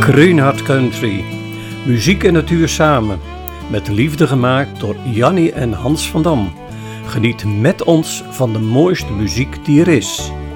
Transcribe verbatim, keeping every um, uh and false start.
Kreunhard Country. Muziek en natuur samen. Met liefde gemaakt door Jannie en Hans van Dam. Geniet met ons van de mooiste muziek die er is.